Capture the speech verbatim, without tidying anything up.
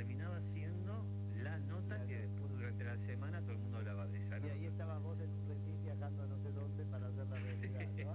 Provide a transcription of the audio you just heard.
terminaba siendo la nota claro. que después durante la semana todo el mundo hablaba de esa nota. Y ahí estabas vos en un remis viajando a no sé dónde para hacer la realidad, ¿no?